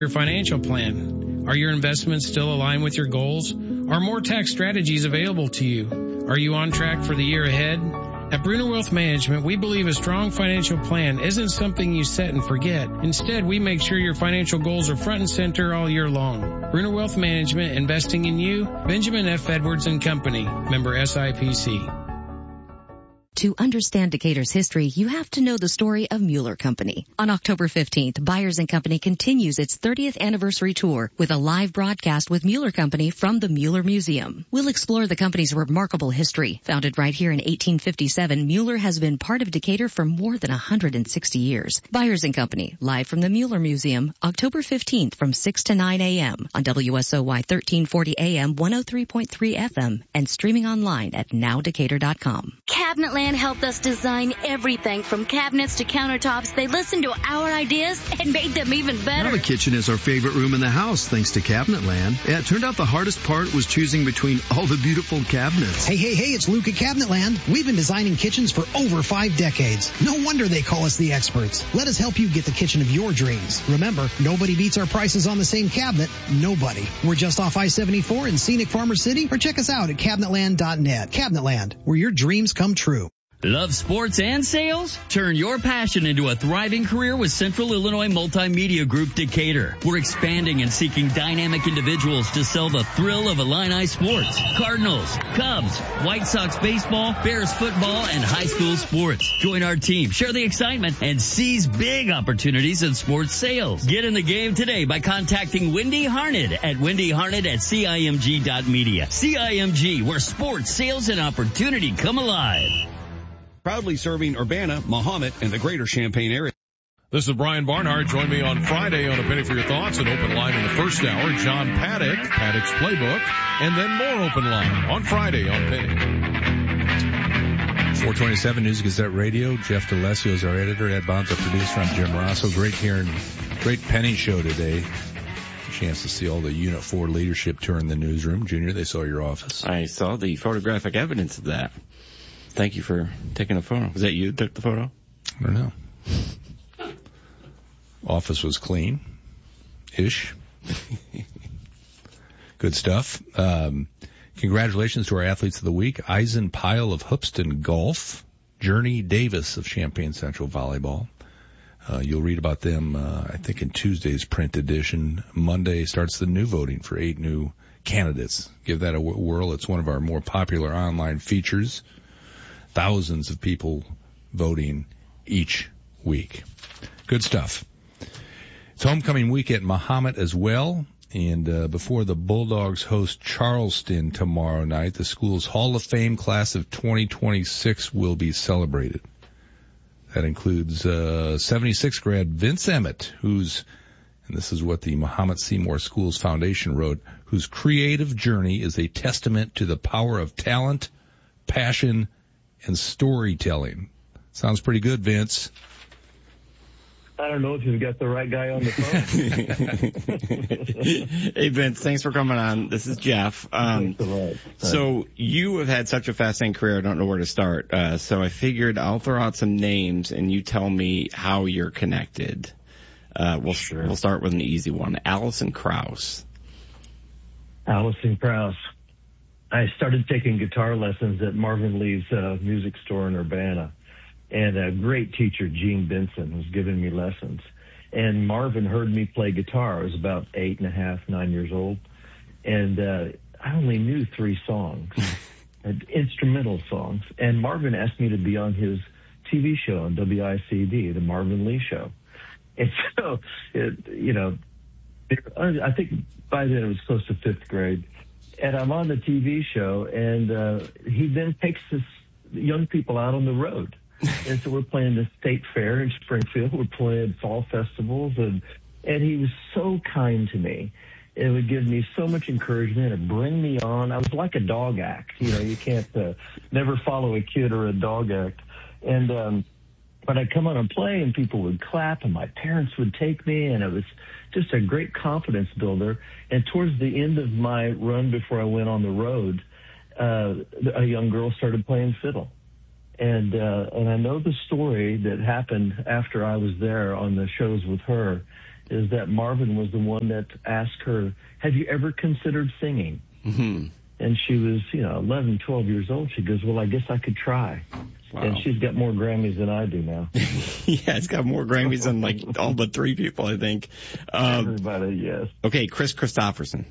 your financial plan. Are your investments still aligned with your goals? Are more tax strategies available to you? Are you on track for the year ahead? At Bruner Wealth Management, we believe a strong financial plan isn't something you set and forget. Instead, we make sure your financial goals are front and center all year long. Bruner Wealth Management, investing in you. Benjamin F. Edwards and Company, member SIPC. To understand Decatur's history, you have to know the story of Mueller Company. On October 15th, Byers & Company continues its 30th anniversary tour with a live broadcast with Mueller Company from the Mueller Museum. We'll explore the company's remarkable history. Founded right here in 1857, Mueller has been part of Decatur for more than 160 years. Byers & Company, live from the Mueller Museum, October 15th from 6 to 9 a.m. on WSOY 1340 AM, 103.3 FM, and streaming online at nowdecatur.com. Cabinetland helped us design everything from cabinets to countertops. They listened to our ideas and made them even better. Now the kitchen is our favorite room in the house, thanks to Cabinetland. Yeah, it turned out the hardest part was choosing between all the beautiful cabinets. Hey, it's Luke at Cabinetland. We've been designing kitchens for over 5 decades. No wonder they call us the experts. Let us help you get the kitchen of your dreams. Remember, nobody beats our prices on the same cabinet. Nobody. We're just off I-74 in scenic Farmer City, or check us out at cabinetland.net. Cabinetland, where your dreams come true. Love sports and sales? Turn your passion into a thriving career with Central Illinois Multimedia Group Decatur. We're expanding and seeking dynamic individuals to sell the thrill of Illini sports. Cardinals, Cubs, White Sox baseball, Bears football, and high school sports. Join our team, share the excitement, and seize big opportunities in sports sales. Get in the game today by contacting Wendy Harned at wendyharned@cimg.media. CIMG, where sports, sales, and opportunity come alive. Proudly serving Urbana, Mahomet, and the greater Champaign area. This is Brian Barnhart. Join me on Friday on A Penny for Your Thoughts, an open line in the first hour. John Paddock, Paddock's Playbook, and then more open line on Friday on Penny. 427 News Gazette Radio. Jeff DeLessio is our editor. Ed Bob's our producer. I'm Jim Rosso. Great Penny show today. A chance to see all the Unit 4 leadership tour in the newsroom. Junior, they saw your office. I saw the photographic evidence of that. Thank you for taking a photo. Was that you that took the photo? I don't know. Office was clean-ish. Good stuff. Congratulations to our athletes of the week. Eisen Pyle of Hoopston Golf. Journey Davis of Champaign Central Volleyball. You'll read about them, I think, in Tuesday's print edition. Monday starts the new voting for 8 new candidates. Give that a whirl. It's one of our more popular online features. Thousands of people voting each week. Good stuff. It's homecoming week at Mahomet as well. And before the Bulldogs host Charleston tomorrow night, the school's Hall of Fame class of 2026 will be celebrated. That includes 76th grad Vince Emmett, who's, and this is what the Mahomet Seymour Schools Foundation wrote, whose creative journey is a testament to the power of talent, passion, and storytelling. Sounds pretty good, Vince. I don't know if you've got the right guy on the phone. Hey, Vince, thanks for coming on. This is Jeff. So you have had such a fascinating career, I don't know where to start. So I figured I'll throw out some names and you tell me how you're connected. We'll start with an easy one. Alison Krauss. Alison Krauss. I started taking guitar lessons at Marvin Lee's music store in Urbana. And a great teacher, Gene Benson, was giving me lessons. And Marvin heard me play guitar. I was about 8.5, 9 years old. And I only knew 3 songs, instrumental songs. And Marvin asked me to be on his TV show on WICD, the Marvin Lee Show. And so, I think by then it was close to 5th grade. And I'm on the TV show, and he then takes us young people out on the road. And so we're playing the state fair in Springfield. We're playing fall festivals, and he was so kind to me. It would give me so much encouragement and bring me on. I was like a dog act. You can't never follow a kid or a dog act. And but I'd come on and play, and people would clap, and my parents would take me, and it was just a great confidence builder. And towards the end of my run before I went on the road, a young girl started playing fiddle. And I know the story that happened after I was there on the shows with her. is that Marvin was the one that asked her, have you ever considered singing? Mm-hmm. And she was, 11, 12 years old. She goes, well, I guess I could try. Wow. And she's got more Grammys than I do now. Yeah, it's got more Grammys than like all but 3 people, I think. Everybody, yes. Okay, Chris Christopherson.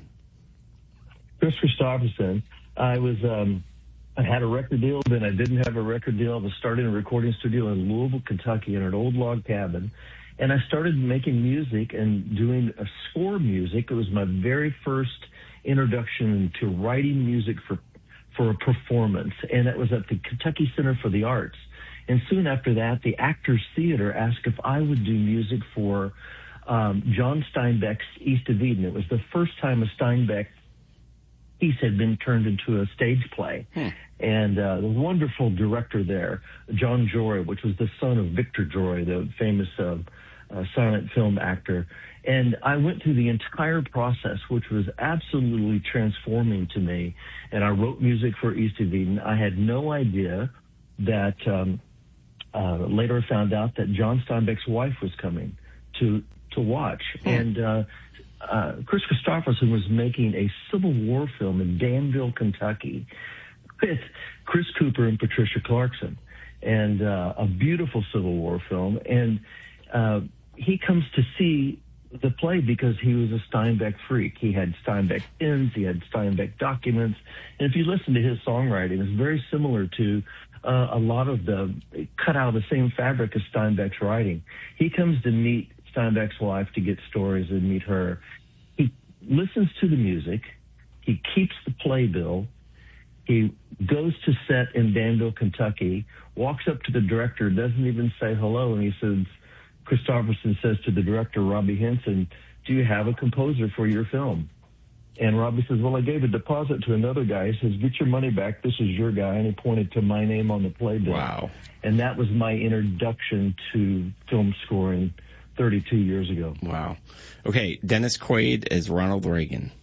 Chris Christopherson. I had a record deal, then I didn't have a record deal. I was starting a recording studio in Louisville, Kentucky, in an old log cabin. And I started making music and doing a score music. It was my very first introduction to writing music for a performance, and that was at the Kentucky Center for the Arts. And soon after that, the Actors Theater asked if I would do music for John Steinbeck's East of Eden. It was the first time a Steinbeck piece had been turned into a stage play. And the wonderful director there, John Joy, which was the son of Victor Joy, the famous silent film actor. And I went through the entire process, which was absolutely transforming to me. And I wrote music for East of Eden. I had no idea that later I found out that John Steinbeck's wife was coming to watch. And Chris Christopherson was making a Civil War film in Danville, Kentucky, with Chris Cooper and Patricia Clarkson, and a beautiful Civil War film. And he comes to see the play because he was a Steinbeck freak. He had Steinbeck pins, he had Steinbeck documents, and if you listen to his songwriting, it's very similar to a lot of the cut out of the same fabric as Steinbeck's writing. He comes to meet Steinbeck's wife to get stories and meet her. He listens to the music. He keeps the playbill. He goes to set in Danville, Kentucky, walks up to the director, doesn't even say hello, and he says, Christopherson says to the director, Robbie Henson, do you have a composer for your film? And Robbie says, well, I gave a deposit to another guy. He says, get your money back. This is your guy. And he pointed to my name on the playbill. Wow. And that was my introduction to film scoring 32 years ago. Wow. Okay, Dennis Quaid as Ronald Reagan.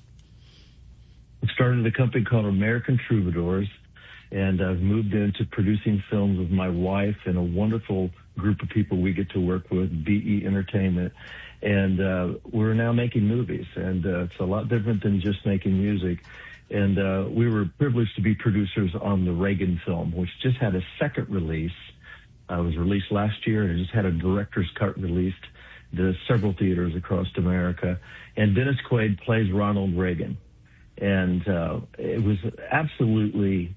I started a company called American Troubadours, and I've moved into producing films with my wife and a wonderful group of people we get to work with, BE Entertainment. And we're now making movies, and it's a lot different than just making music. And we were privileged to be producers on the Reagan film, which just had a second release. It was released last year, and it just had a director's cut released to several theaters across America. And Dennis Quaid plays Ronald Reagan. And it was absolutely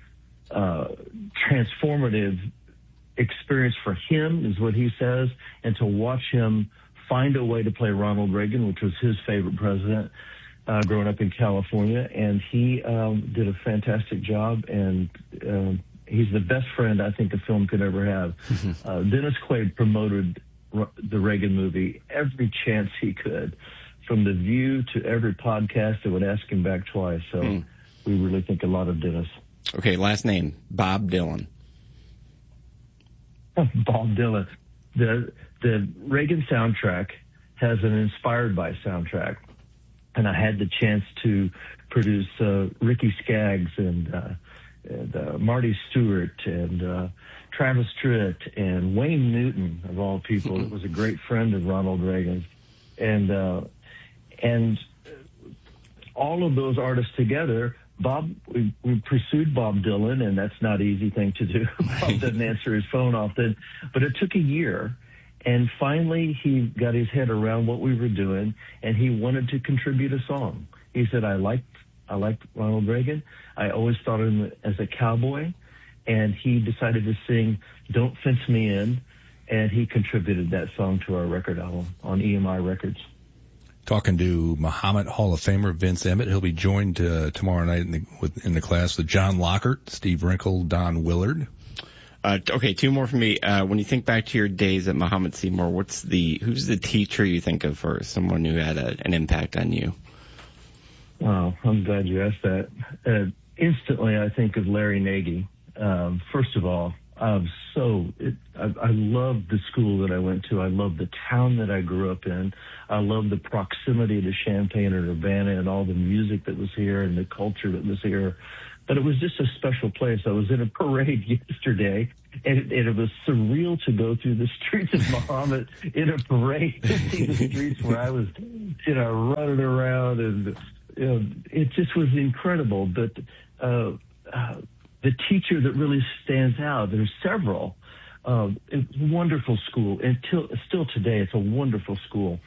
transformative experience for him, is what he says, and to watch him find a way to play Ronald Reagan, which was his favorite president growing up in California. And he did a fantastic job, and he's the best friend I think a film could ever have. Dennis Quaid promoted the Reagan movie every chance he could, from The View to every podcast that would ask him back twice. So we really think a lot of Dennis. Okay, last name, Bob Dylan. Bob Dylan. The Reagan soundtrack has an Inspired By soundtrack, and I had the chance to produce Ricky Skaggs and Marty Stewart and Travis Tritt and Wayne Newton, of all people. It was a great friend of Ronald Reagan. And all of those artists together, we pursued Bob Dylan, and that's not an easy thing to do. Bob doesn't answer his phone often, but it took a year. And finally, he got his head around what we were doing, and he wanted to contribute a song. He said, I liked Ronald Reagan. I always thought of him as a cowboy, and he decided to sing Don't Fence Me In, and he contributed that song to our record album on EMI Records. Talking to Muhammad Hall of Famer Vince Emmett. He'll be joined tomorrow night in the class with John Lockhart, Steve Wrinkle, Don Willard. Okay, 2 more from me. When you think back to your days at Muhammad Seymour, who's the teacher you think of for someone who had an impact on you? Oh, I'm glad you asked that. Instantly, I think of Larry Nagy. First of all, I loved the school that I went to. I loved the town that I grew up in. I loved the proximity to Champaign and Urbana and all the music that was here and the culture that was here. But it was just a special place. I was in a parade yesterday, and it was surreal to go through the streets of Mahomet in a parade to see the streets where I was, running around, and it just was incredible. But the teacher that really stands out, there's several. It's a wonderful school. Still today, it's a wonderful school.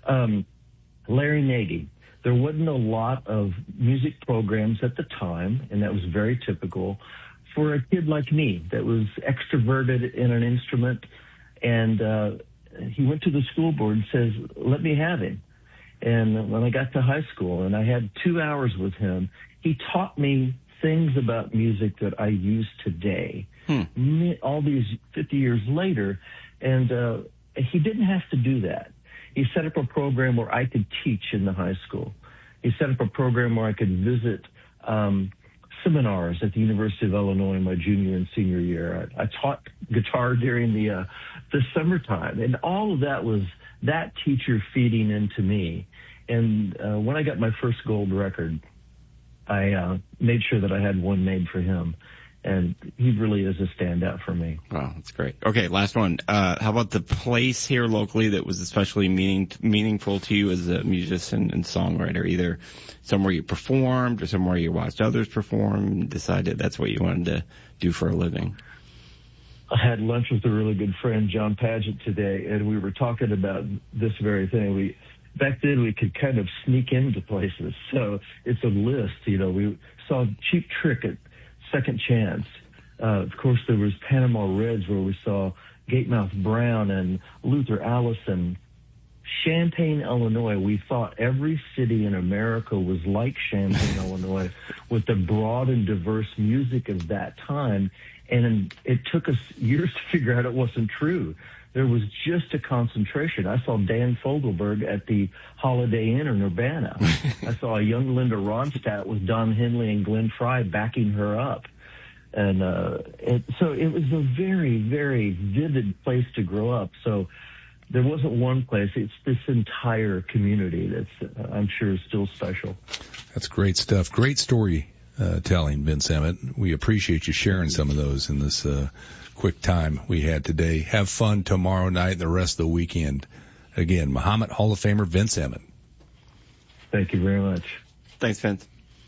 Larry Nagy. There wasn't a lot of music programs at the time, and that was very typical for a kid like me that was extroverted in an instrument. And he went to the school board and says, let me have him. And when I got to high school and I had 2 hours with him, he taught me things about music that I use today, all these 50 years later. And he didn't have to do that. He set up a program where I could teach in the high school. He set up a program where I could visit seminars at the University of Illinois my junior and senior year. I taught guitar during the summertime, and all of that was that teacher feeding into me. And when I got my first gold record, I made sure that I had one made for him. And he really is a standout for me. Wow, that's great. Okay, last one. How about the place here locally that was especially meaningful to you as a musician and songwriter? Either somewhere you performed or somewhere you watched others perform and decided that's what you wanted to do for a living? I had lunch with a really good friend, John Padgett, today, and we were talking about this very thing. Back then, we could kind of sneak into places. So it's a list. We saw Cheap Trick at Second Chance. Of course, there was Panama Reds where we saw Gatemouth Brown and Luther Allison. Champaign, Illinois, we thought every city in America was like Champaign, Illinois, with the broad and diverse music of that time. And it took us years to figure out it wasn't true. There was just a concentration. I saw Dan Fogelberg at the Holiday Inn in Urbana. I saw a young Linda Ronstadt with Don Henley and Glenn Frey backing her up. And so it was a very, very vivid place to grow up. So there wasn't one place. It's this entire community that's, I'm sure, is still special. That's great stuff. Great story telling, Vince Emmett. We appreciate you sharing some of those in this quick time we had today. Have fun tomorrow night and the rest of the weekend. Again, Mahomet Hall of Famer Vince Emmett. Thank you very much. Thanks, Vince.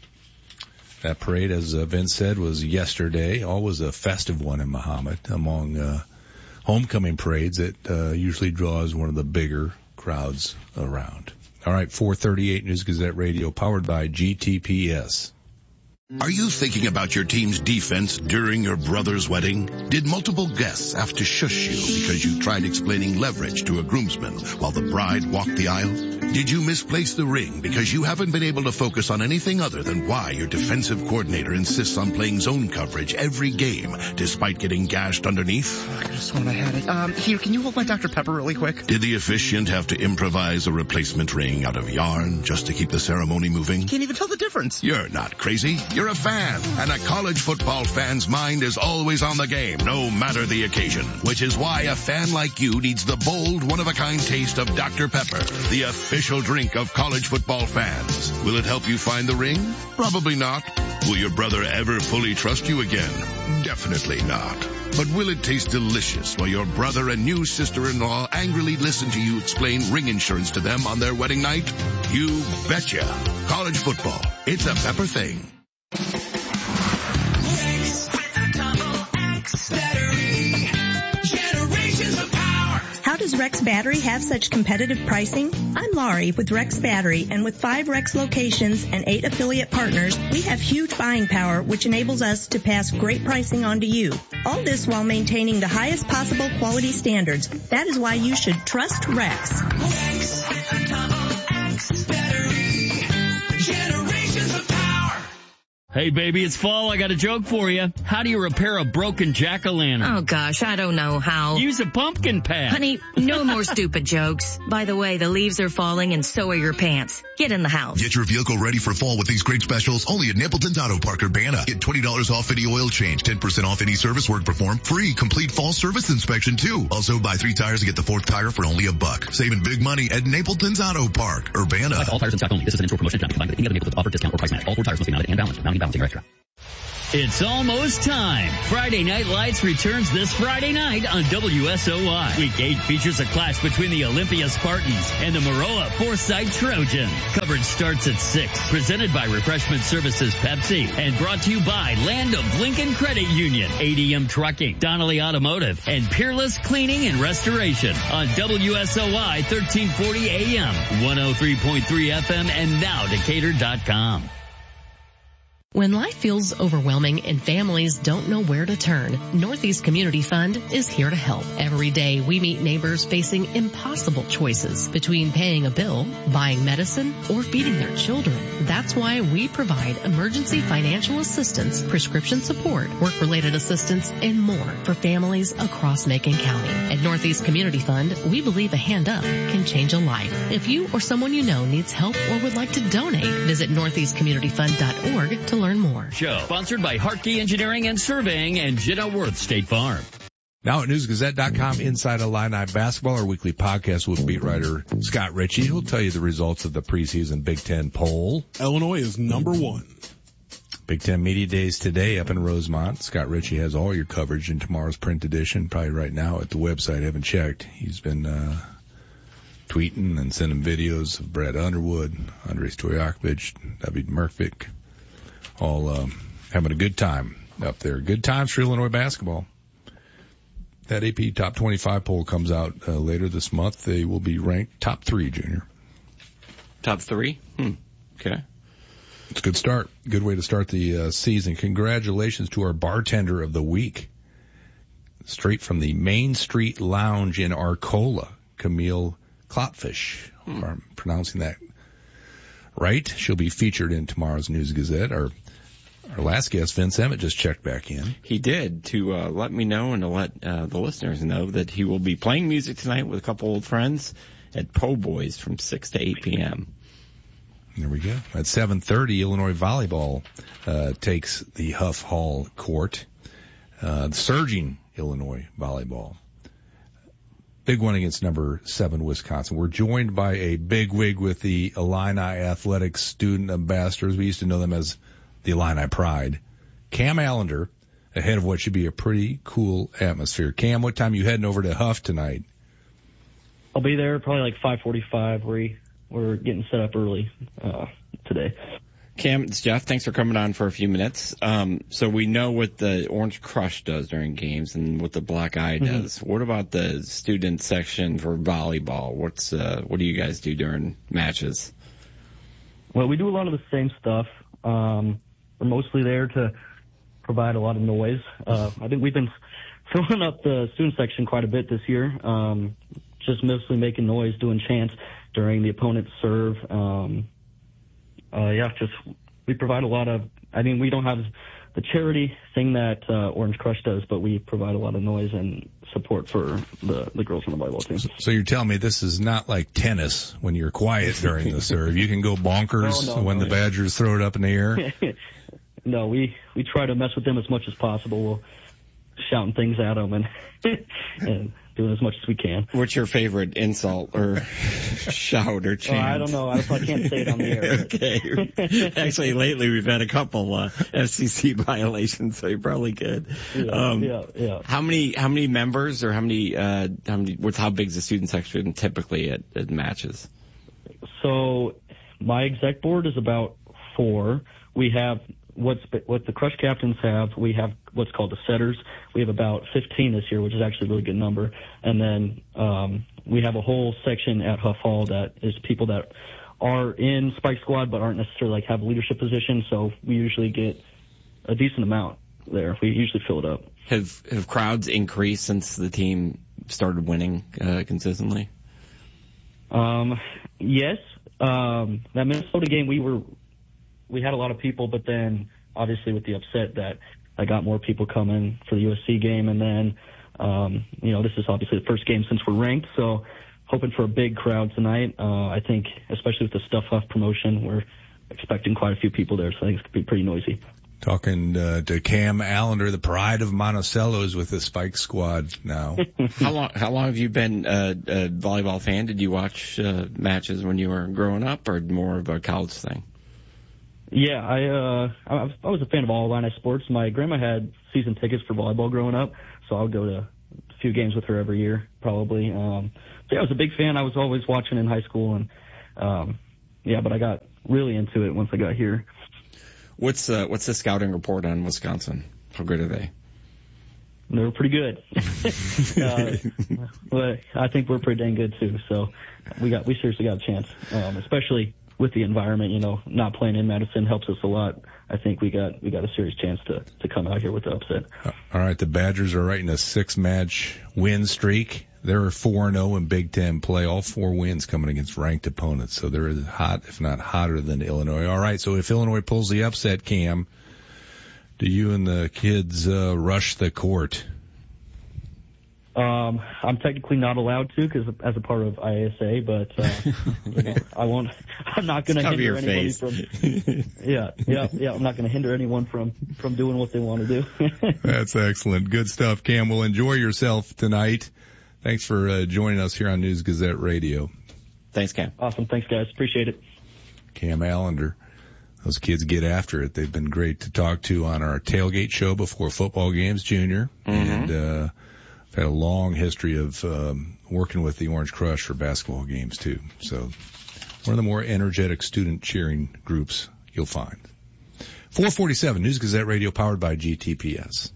That parade, as Vince said, was yesterday. Always a festive one in Mahomet, among homecoming parades. It usually draws one of the bigger crowds around. All right, 438 News Gazette Radio, powered by GTPS. Are you thinking about your team's defense during your brother's wedding? Did multiple guests have to shush you because you tried explaining leverage to a groomsman while the bride walked the aisle? Did you misplace the ring because you haven't been able to focus on anything other than why your defensive coordinator insists on playing zone coverage every game despite getting gashed underneath? I could have sworn I had it. Here, can you hold my Dr. Pepper really quick? Did the officiant have to improvise a replacement ring out of yarn just to keep the ceremony moving? Can't even tell the difference. You're not crazy. You're a fan, and a college football fan's mind is always on the game, no matter the occasion. Which is why a fan like you needs the bold, one-of-a-kind taste of Dr. Pepper, the official drink of college football fans. Will it help you find the ring? Probably not. Will your brother ever fully trust you again? Definitely not. But will it taste delicious while your brother and new sister-in-law angrily listen to you explain ring insurance to them on their wedding night? You betcha. College football. It's a Pepper thing. How does Rex Battery have such competitive pricing? I'm Laurie with Rex Battery, and with 5 Rex locations and 8 affiliate partners, we have huge buying power, which enables us to pass great pricing on to you. All this while maintaining the highest possible quality standards. That is why you should trust Rex. Hey, baby, it's fall. I got a joke for you. How do you repair a broken jack-o'-lantern? Oh, gosh, I don't know how. Use a pumpkin patch. Honey, no more stupid jokes. By the way, the leaves are falling and so are your pants. Get in the house. Get your vehicle ready for fall with these great specials only at Napleton's Auto Park, Urbana. Get $20 off any oil change, 10% off any service work performed, free complete fall service inspection too. Also, buy 3 tires and get the 4th tire for only $1. Saving big money at Napleton's Auto Park, Urbana. All tires in stock only. This is an in-store promotion. Not combined with any other Napleton's offer, discount, or price match. All 4 tires must be mounted and balanced. Mounting, balancing are extra. It's almost time. Friday Night Lights returns this Friday night on WSOY. Week 8 features a clash between the Olympia Spartans and the Maroa Forsyth Trojans. Coverage starts at 6. Presented by Refreshment Services Pepsi and brought to you by Land of Lincoln Credit Union, ADM Trucking, Donnelly Automotive, and Peerless Cleaning and Restoration on WSOY 1340 AM, 103.3 FM, and now Decatur.com. When life feels overwhelming and families don't know where to turn, Northeast Community Fund is here to help. Every day we meet neighbors facing impossible choices between paying a bill, buying medicine, or feeding their children. That's why we provide emergency financial assistance, prescription support, work-related assistance, and more for families across Macon County. At Northeast Community Fund, we believe a hand up can change a life. If you or someone you know needs help or would like to donate, visit northeastcommunityfund.org to learn more. Show sponsored by Hartke Engineering and Surveying and Jenna Worth State Farm. Now at newsgazette.com, Inside Illini Basketball, our weekly podcast with beat writer Scott Ritchie, who'll tell you the results of the preseason Big Ten poll. Illinois is number 1. Big Ten Media Days today up in Rosemont. Scott Ritchie has all your coverage in tomorrow's print edition, probably right now at the website. I haven't checked. He's been tweeting and sending videos of Brad Underwood, Andrej Stojakovic, David Mrkvik, all having a good time up there. Good times for Illinois basketball. That AP Top 25 poll comes out later this month. They will be ranked top 3, Junior. Top 3? Okay. It's a good start. Good way to start the season. Congratulations to our bartender of the week. Straight from the Main Street Lounge in Arcola, Camille Klopfish. If I'm pronouncing that right. She'll be featured in tomorrow's News Gazette. Our last guest, Vince Emmett, just checked back in. He did, to let me know and to let the listeners know that he will be playing music tonight with a couple old friends at Po' Boys from 6 to 8 p.m. There we go. At 7:30, Illinois volleyball takes the Huff Hall court. Surging Illinois volleyball. Big one against number 7 Wisconsin. We're joined by a big wig with the Illini Athletics student ambassadors. We used to know them as the Illini Pride. Cam Allender, ahead of what should be a pretty cool atmosphere. Cam, what time are you heading over to Huff tonight? I'll be there probably like 5:45. We're getting set up early today. Cam, it's Jeff. Thanks for coming on for a few minutes. So we know what the Orange Crush does during games and what the Black Eye does. What about the student section for volleyball? What do you guys do during matches? Well, we do a lot of the same stuff. We're mostly there to provide a lot of noise. I think we've been filling up the student section quite a bit this year. Just mostly making noise, doing chants during the opponent's serve. We provide a lot of, we don't have the charity thing that Orange Crush does, but we provide a lot of noise and support for the girls on the volleyball team. So you're telling me this is not like tennis when you're quiet during the serve. You can go bonkers when the Badgers throw it up in the air? No, we try to mess with them as much as possible. We'll shouting things at them and doing as much as we can. What's your favorite insult or shout or chant? I don't know. I can't say it on the air. Okay. Actually, lately we've had a couple FCC violations, so you're probably good. Yeah. How many members or how big's the student section typically at matches? So my exec board is about 4. We have what the Crush captains have. We have what's called the setters. We have about 15 this year, which is actually a really good number. And then we have a whole section at Huff Hall that is people that are in Spike Squad but aren't necessarily have a leadership position. So we usually get a decent amount there. We usually fill it up. Have crowds increased since the team started winning consistently? Yes. That Minnesota game, we had a lot of people, but then obviously with the upset that I got more people coming for the USC game. And then, this is obviously the first game since we're ranked. So hoping for a big crowd tonight. I think especially with the Stuff Huff promotion, we're expecting quite a few people there. So I think it's going to be pretty noisy. Talking to Cam Allender, the pride of Monticello's with the Spike Squad now. How long have you been a volleyball fan? Did you watch matches when you were growing up or more of a college thing? Yeah, I was a fan of all Illini sports. My grandma had season tickets for volleyball growing up, so I'll go to a few games with her every year, probably. So yeah, I was a big fan. I was always watching in high school, and but I got really into it once I got here. What's the scouting report on Wisconsin? How good are they? They're pretty good. But I think we're pretty dang good too. So we seriously got a chance, especially with the environment. Not playing in Madison helps us a lot. I think we got a serious chance to come out here with the upset. All right, the Badgers are right in a 6-match win streak. They're 4-0 in Big Ten play. All 4 wins coming against ranked opponents. So they're as hot, if not hotter than Illinois. All right, so if Illinois pulls the upset, Cam, do you and the kids rush the court? I'm technically not allowed to because as a part of IASA, but I won't. I'm not going to hinder anybody from. I'm not going to hinder anyone from doing what they want to do. That's excellent. Good stuff, Cam. Well, enjoy yourself tonight. Thanks for joining us here on News Gazette Radio. Thanks, Cam. Awesome. Thanks, guys. Appreciate it. Cam Allender. Those kids get after it. They've been great to talk to on our tailgate show before football games, Junior. Mm-hmm. And I've had a long history of working with the Orange Crush for basketball games, too. So one of the more energetic student cheering groups you'll find. 447, News Gazette Radio, powered by GTPS.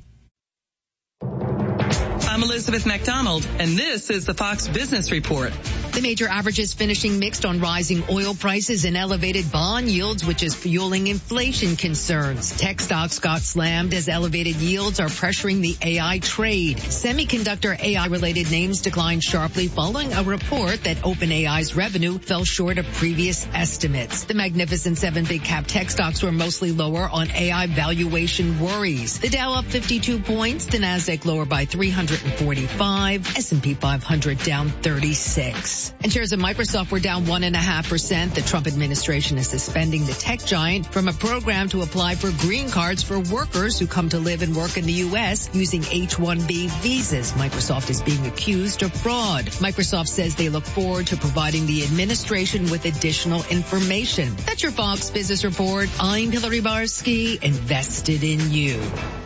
I'm Elizabeth McDonald, and this is the Fox Business Report. The major averages finishing mixed on rising oil prices and elevated bond yields, which is fueling inflation concerns. Tech stocks got slammed as elevated yields are pressuring the AI trade. Semiconductor AI-related names declined sharply following a report that OpenAI's revenue fell short of previous estimates. The Magnificent 7 big-cap tech stocks were mostly lower on AI valuation worries. The Dow up 52 points, the Nasdaq lower by 345, S&P 500 down 36. And shares of Microsoft were down 1.5%. The Trump administration is suspending the tech giant from a program to apply for green cards for workers who come to live and work in the U.S. using H-1B visas. Microsoft is being accused of fraud. Microsoft says they look forward to providing the administration with additional information. That's your Fox Business Report. I'm Hillary Barsky, invested in you.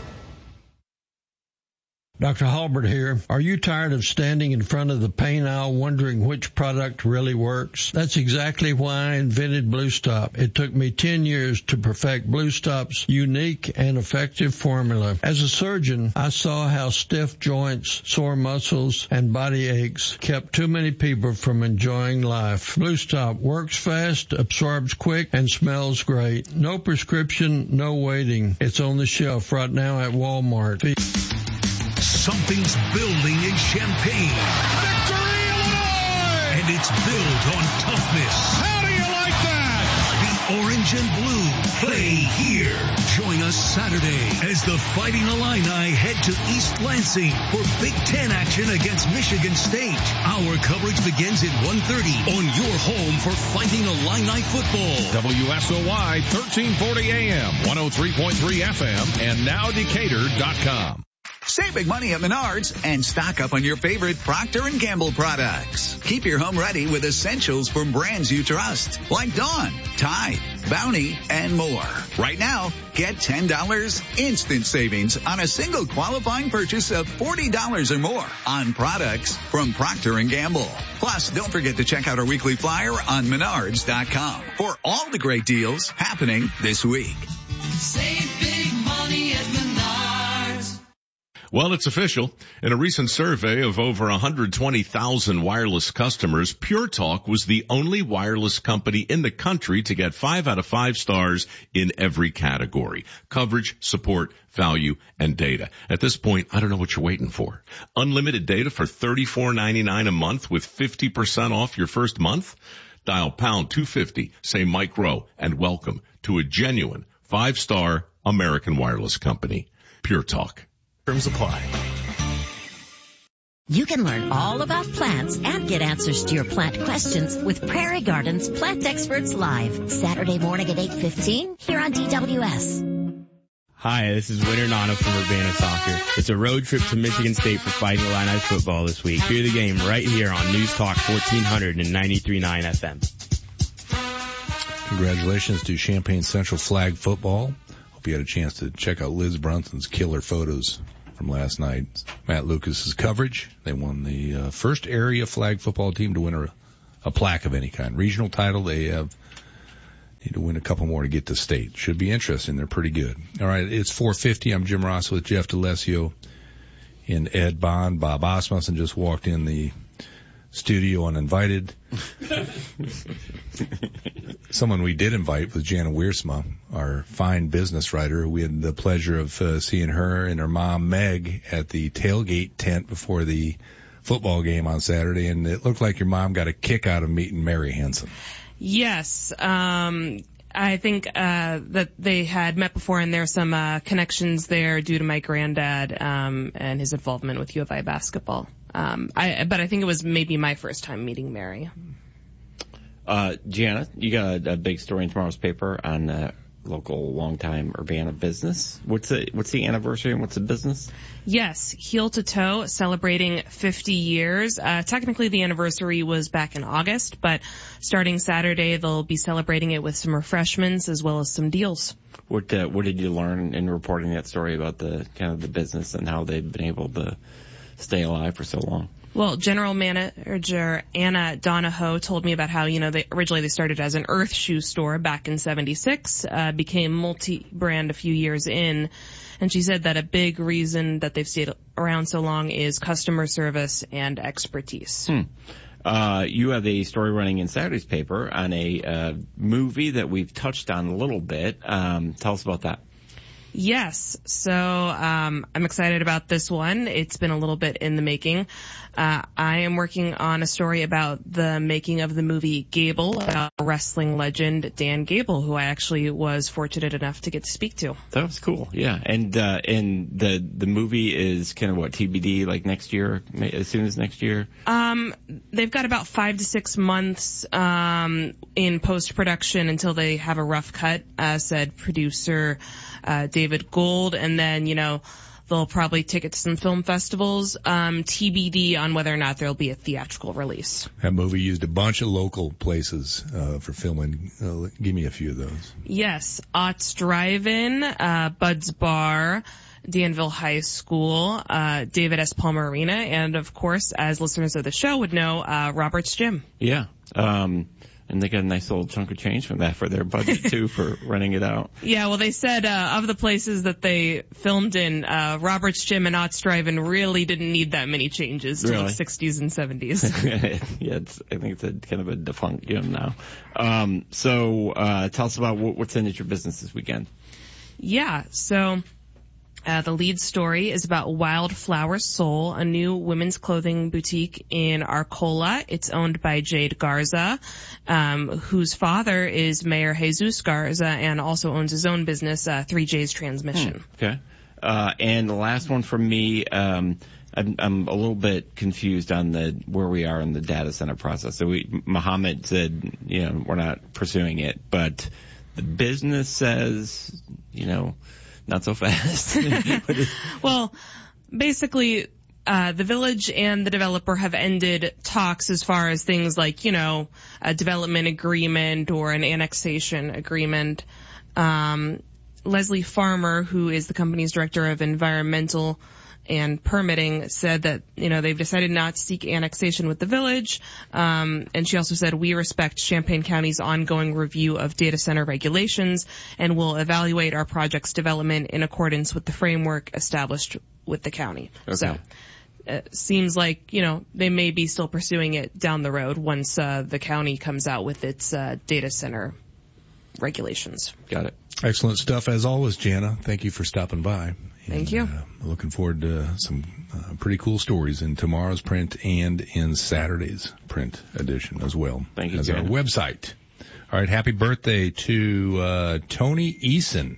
Dr. Halbert here. Are you tired of standing in front of the paint aisle wondering which product really works? That's exactly why I invented Blue Stop. It took me 10 years to perfect Blue Stop's unique and effective formula. As a surgeon, I saw how stiff joints, sore muscles, and body aches kept too many people from enjoying life. Blue Stop works fast, absorbs quick, and smells great. No prescription, no waiting. It's on the shelf right now at Walmart. Something's building in Champaign. Victory, Illinois! And it's built on toughness. How do you like that? The orange and blue play here. Join us Saturday as the Fighting Illini head to East Lansing for Big Ten action against Michigan State. Our coverage begins at 1:30 on your home for Fighting Illini football. WSOY 1340 AM, 103.3 FM, and nowdecatur.com. Save big money at Menards and stock up on your favorite Procter & Gamble products. Keep your home ready with essentials from brands you trust, like Dawn, Tide, Bounty, and more. Right now, get $10 instant savings on a single qualifying purchase of $40 or more on products from Procter & Gamble. Plus, don't forget to check out our weekly flyer on Menards.com for all the great deals happening this week. Save big money at Menards. Well, it's official. In a recent survey of over 120,000 wireless customers, Pure Talk was the only wireless company in the country to get 5 out of 5 stars in every category: coverage, support, value, and data. At this point, I don't know what you're waiting for. Unlimited data for $34.99 a month with 50% off your first month? Dial pound 250, say Mike Rowe, and welcome to a genuine 5-star American wireless company. Pure Talk. Terms apply. You can learn all about plants and get answers to your plant questions with Prairie Gardens Plant Experts Live, Saturday morning at 8:15 here on DWS. Hi, this is Winter Nana from Urbana Soccer. It's a road trip to Michigan State for Fighting Illini football this week. Hear the game right here on News Talk 1400 and 93.9 FM. Congratulations to Champaign Central Flag Football. Hope you had a chance to check out Liz Brunson's killer photos from last night. Matt Lucas's coverage. They won the first area flag football team to win a plaque of any kind. Regional title. They need to win a couple more to get to state. Should be interesting. They're pretty good. All right, it's 4:50. I'm Jim Ross with Jeff DeLessio and Ed Bond. Bob Osmussen just walked in the studio uninvited. Someone we did invite was Jana Wiersma, our fine business writer. We had the pleasure of seeing her and her mom, Meg, at the tailgate tent before the football game on Saturday, and it looked like your mom got a kick out of meeting Mary Hansen. Yes. I think that they had met before, and there's some connections there due to my granddad and his involvement with U of I basketball. But I think it was maybe my first time meeting Mary. Gianna, you got a big story in tomorrow's paper on local longtime Urbana business. What's the anniversary and what's the business? Yes, Heel to Toe, celebrating 50 years. Technically the anniversary was back in August, but starting Saturday they'll be celebrating it with some refreshments as well as some deals. What did you learn in reporting that story about the kind of the business and how they've been able to stay alive for so long? Well, General Manager Anna Donahoe told me about how, they originally started as an Earth shoe store back in 76, became multi-brand a few years in, and she said that a big reason that they've stayed around so long is customer service and expertise. You have a story running in Saturday's paper on a movie that we've touched on a little bit. Tell us about that. Yes. So, I'm excited about this one. It's been a little bit in the making. I am working on a story about the making of the movie Gable, about wrestling legend Dan Gable, who I actually was fortunate enough to get to speak to. That was cool. Yeah. And the movie is kind of TBD, like next year, as soon as next year? They've got about 5 to 6 months, in post-production until they have a rough cut, said producer, David Gould, and then, they'll probably take it to some film festivals. TBD on whether or not there'll be a theatrical release. That movie used a bunch of local places for filming. Give me a few of those. Yes. Ott's Drive-In, Bud's Bar, Danville High School, David S. Palmer Arena, and of course, as listeners of the show would know, Robert's Gym. Yeah. And they got a nice little chunk of change from that for their budget too, for renting it out. Yeah, well, they said of the places that they filmed in, Robert's Gym and Ott's Drive-In really didn't need that many changes to the 60s and 70s. Yeah, I think it's a kind of a defunct gym now. So tell us about what's in at your business this weekend. Yeah, so the lead story is about Wildflower Soul, a new women's clothing boutique in Arcola. It's owned by Jade Garza, whose father is Mayor Jesus Garza and also owns his own business, 3J's Transmission. Okay. And the last one from me, I'm a little bit confused on where we are in the data center process. So Mohammed said, we're not pursuing it, but the business says, not so fast. Well, basically, the village and the developer have ended talks as far as things like, a development agreement or an annexation agreement. Leslie Farmer, who is the company's director of environmental and permitting, said that, they've decided not to seek annexation with the village. And she also said, we respect Champaign County's ongoing review of data center regulations and will evaluate our project's development in accordance with the framework established with the county. Okay. So it seems like, they may be still pursuing it down the road once the county comes out with its data center regulations. Got it. Excellent stuff as always, Jana. Thank you for stopping by. Thank you. Looking forward to some pretty cool stories in tomorrow's print and in Saturday's print edition as well. Thank you, as our website. All right, happy birthday to Tony Eason.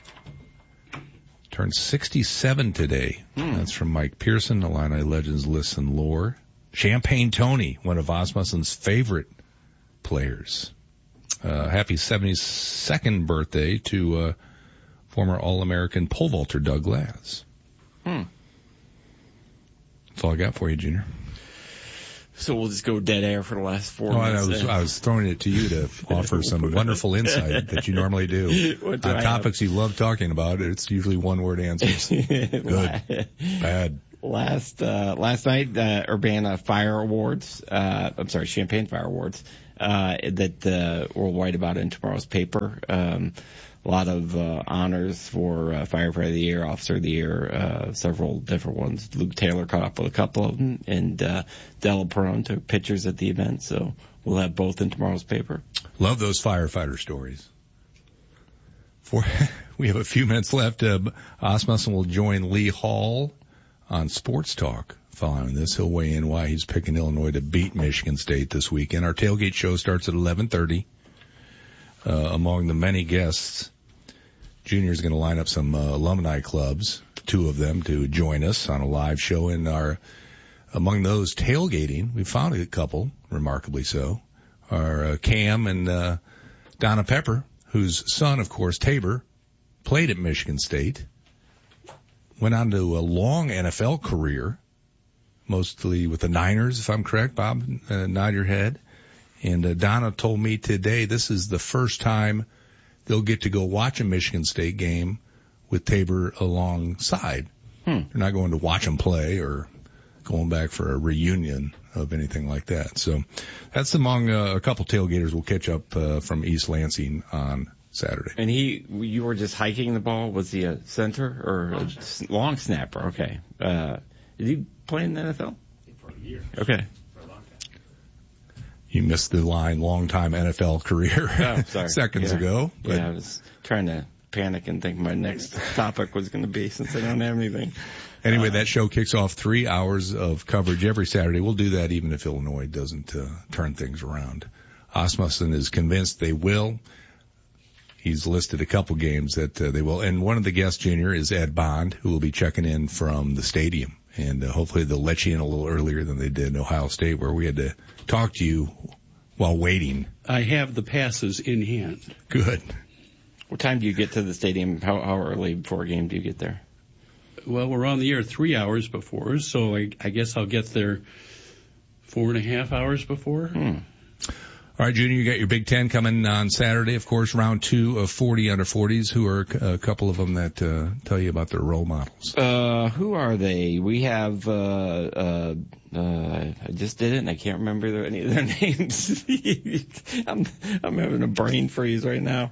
Turned 67 today. That's from Mike Pearson, Illini Legends Lists and Lore. Champagne Tony, one of Osmussen's favorite players. Happy 72nd birthday to former All-American pole vaulter Doug Glass. That's all I got for you, Junior. So we'll just go dead air for the last 4 minutes. minutes. I was throwing it to you to offer some wonderful insight that you normally do on topics you love talking about. It's usually one-word answers. Good. Bad. Last night, Urbana Fire Awards, Champaign Fire Awards, that we'll write about in tomorrow's paper. A lot of honors for Firefighter of the Year, Officer of the Year, several different ones. Luke Taylor caught up with a couple of them, and Della Perone took pictures at the event, so we'll have both in tomorrow's paper. Love those firefighter stories. We have a few minutes left. Asmussen will join Lee Hall on Sports Talk following this. He'll weigh in why he's picking Illinois to beat Michigan State this weekend. Our tailgate show starts at 11:30. Among the many guests, Junior's going to line up some alumni clubs, 2 of them, to join us on a live show. And among those tailgating, we found a couple, remarkably so, are Cam and Donna Pepper, whose son, of course, Tabor, played at Michigan State, went on to a long NFL career, mostly with the Niners, if I'm correct. Bob, nod your head. And Donna told me today this is the first time they'll get to go watch a Michigan State game with Tabor alongside. They're not going to watch them play or going back for a reunion of anything like that. So that's among a couple tailgaters we'll catch up from East Lansing on Saturday. And you were just hiking the ball? Was he a center or a long snapper? Okay. Did he play in the NFL? For a year. Okay. You missed the line, long-time NFL career seconds ago. But I was trying to panic and think my next topic was going to be since I don't have anything. Anyway, that show kicks off 3 hours of coverage every Saturday. We'll do that even if Illinois doesn't turn things around. Asmussen is convinced they will. He's listed a couple games that they will. And one of the guests, Junior, is Ed Bond, who will be checking in from the stadium. And hopefully they'll let you in a little earlier than they did in Ohio State, where we had to talk to you while waiting. I have the passes in hand. Good. What time do you get to the stadium? How early before a game do you get there? Well, we're on the air 3 hours before, so I guess I'll get there 4.5 hours before. All right, Junior, you got your Big Ten coming on Saturday, of course, round 2 of 40 under 40s. Who are a couple of them that tell you about their role models? Who are they? We have, I just did it and I can't remember any of their names. I'm having a brain freeze right now.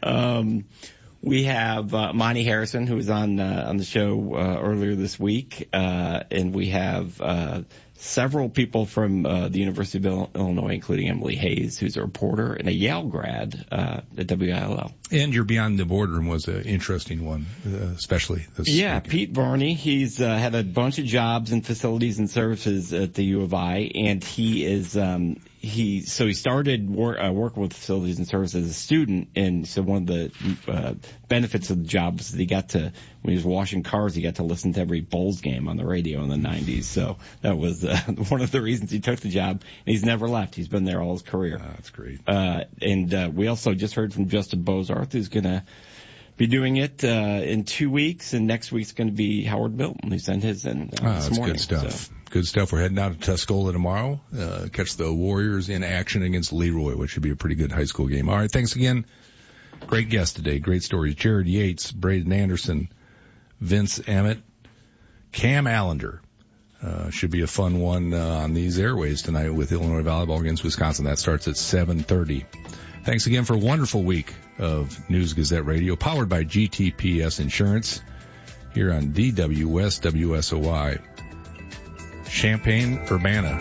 We have Monty Harrison, who was on the show earlier this week, and we have several people from the University of Illinois, including Emily Hayes, who's a reporter, and a Yale grad at WILL. And your Beyond the Boardroom was an interesting one, especially this weekend. Pete Varney. He's had a bunch of jobs in facilities and services at the U of I, and he is he started working with facilities and services as a student, and so one of the benefits of the job was that he got to, when he was washing cars, he got to listen to every Bulls game on the radio in the 90s. So that was one of the reasons he took the job, and he's never left. He's been there all his career. That's great. And we also just heard from Justin Bozarth, who's going to be doing it in 2 weeks, and next week's going to be Howard Milton, who sent his in this morning. Good stuff. So. Good stuff. We're heading out to Tuscola tomorrow. Catch the Warriors in action against Leroy, which should be a pretty good high school game. All right, thanks again. Great guest today. Great stories. Jared Yates, Braden Anderson, Vince Emmett, Cam Allender. Should be a fun one on these airways tonight with Illinois volleyball against Wisconsin. That starts at 7:30. Thanks again for a wonderful week of News Gazette Radio, powered by GTPS Insurance, here on DWS WSOY. Champaign-Urbana.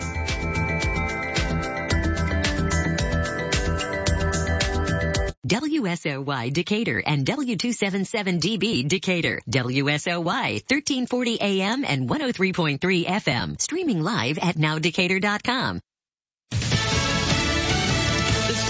WSOY Decatur and W277DB Decatur. WSOY 1340 AM and 103.3 FM. Streaming live at nowdecatur.com. The storm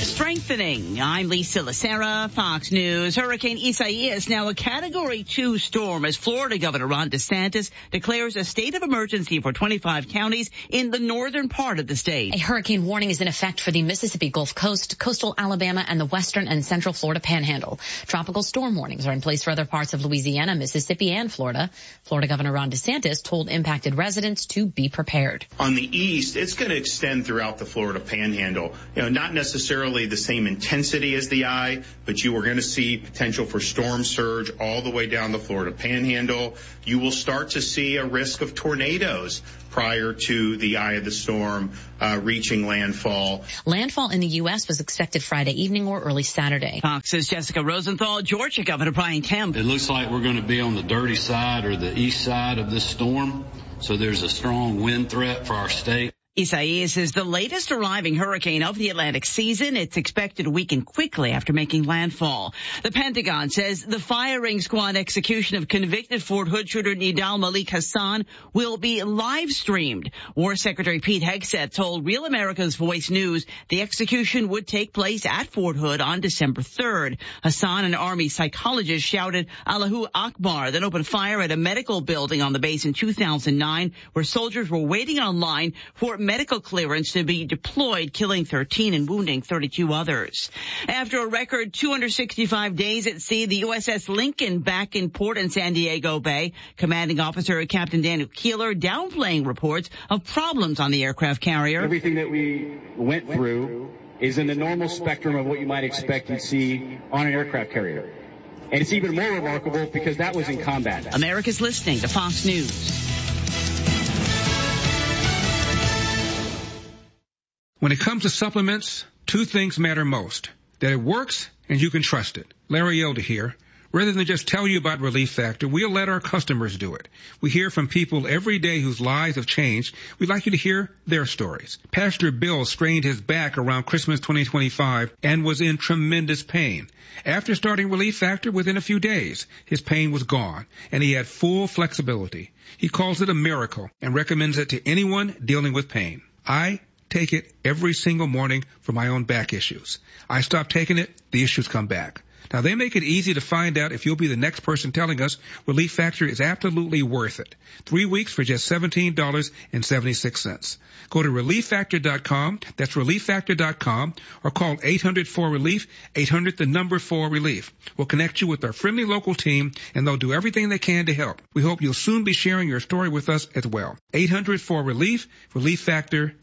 Strengthening. I'm Lisa Lacera, Fox News. Hurricane Isaias now a Category 2 storm as Florida Governor Ron DeSantis declares a state of emergency for 25 counties in the northern part of the state. A hurricane warning is in effect for the Mississippi Gulf Coast, coastal Alabama, and the western and central Florida panhandle. Tropical storm warnings are in place for other parts of Louisiana, Mississippi, and Florida. Florida Governor Ron DeSantis told impacted residents to be prepared. On the east, it's going to extend throughout the Florida panhandle. Not necessarily the same intensity as the eye, but you are going to see potential for storm surge all the way down the Florida panhandle. You will start to see a risk of tornadoes prior to the eye of the storm reaching landfall. Landfall in the U.S. was expected Friday evening or early Saturday. Fox's Jessica Rosenthal. Georgia Governor Brian Kemp. It looks like we're going to be on the dirty side or the east side of this storm, so there's a strong wind threat for our state. Isaias is the latest arriving hurricane of the Atlantic season. It's expected to weaken quickly after making landfall. The Pentagon says the firing squad execution of convicted Fort Hood shooter Nidal Malik Hassan will be live streamed. War Secretary Pete Hegseth told Real America's Voice News the execution would take place at Fort Hood on December 3rd. Hassan, an Army psychologist, shouted Allahu Akbar, then opened fire at a medical building on the base in 2009 where soldiers were waiting online for medical clearance to be deployed, killing 13 and wounding 32 others. After a record 265 days at sea, the USS Lincoln back in port in San Diego Bay. Commanding Officer Captain Daniel Keeler downplaying reports of problems on the aircraft carrier. Everything that we went through is in the normal spectrum of what you might expect to see on an aircraft carrier. And it's even more remarkable because that was in combat. America's listening to Fox News. When it comes to supplements, two things matter most. That it works and you can trust it. Larry Elder here. Rather than just tell you about Relief Factor, we'll let our customers do it. We hear from people every day whose lives have changed. We'd like you to hear their stories. Pastor Bill strained his back around Christmas 2025 and was in tremendous pain. After starting Relief Factor, within a few days, his pain was gone and he had full flexibility. He calls it a miracle and recommends it to anyone dealing with pain. I take it every single morning for my own back issues. I stop taking it, the issues come back. Now, they make it easy to find out if you'll be the next person telling us Relief Factor is absolutely worth it. 3 weeks for just $17.76. Go to ReliefFactor.com, that's ReliefFactor.com, or call 800-4RELIEF, 800-4RELIEF. We'll connect you with our friendly local team, and they'll do everything they can to help. We hope you'll soon be sharing your story with us as well. 800-4RELIEF, ReliefFactor.com.